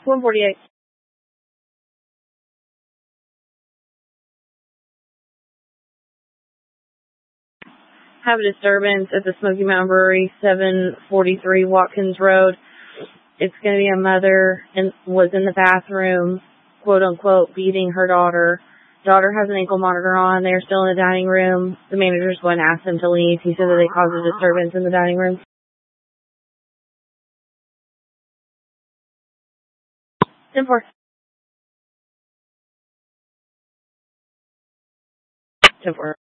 148. Have a disturbance at the Smoky Mountain Brewery, 743 Watkins Road. It's going to be a mother and was in the bathroom, quote unquote, beating her daughter. Daughter has an ankle monitor on. They're still in the dining room. The manager's going to ask them to leave. He said that they caused a disturbance in the dining room. 10-4. 10-4.